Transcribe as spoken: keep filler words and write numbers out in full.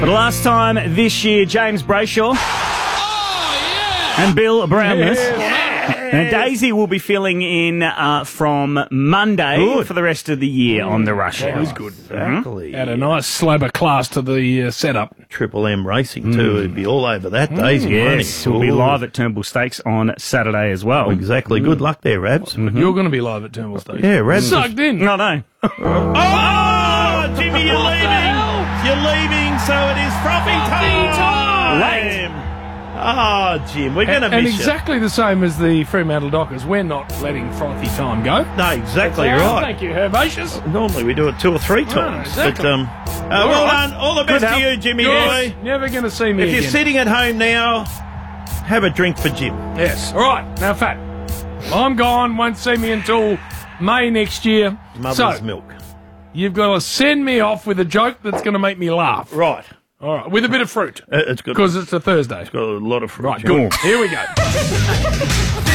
For the last time this year, James Brayshaw Oh, yeah! and Bill Brownless. Yeah. And Daisy will be filling in uh, from Monday Good. for the rest of the year on the Rush That Hour. was good. Exactly. Had a nice slabber class to the uh, setup. Triple M Racing too. It'd be all over that. Daisy Yes, running. we'll be Ooh. live at Turnbull Stakes on Saturday as well. Exactly. Good luck there, Rabs. You're going to be live at Turnbull Station. Yeah, Rabs. Sucked in. No, no. Oh, Jimmy, you're leaving. You're leaving, so it is frothy time. Late. Oh, Jim, we're going to And, and miss exactly the same as the Fremantle Dockers. We're not letting frothy time go. you. No, exactly That's ours. right. Thank you, Herbaceous. Normally we do it two or three times. exactly. But, um, uh, well right. done. All the best Good to help. you, Jimmy Yes, boy. never going to see me If you're again. sitting at home now, have a drink for Jim. Yes. All right. Now, Fat. I'm gone. Won't see me until May next year. Mother's so, milk. you've got to send me off with a joke that's going to make me laugh. Right. All right. With a bit of fruit. Uh, it's got, Because it's a Thursday. got a lot of fruit. Right. Jim. Good. Here we go.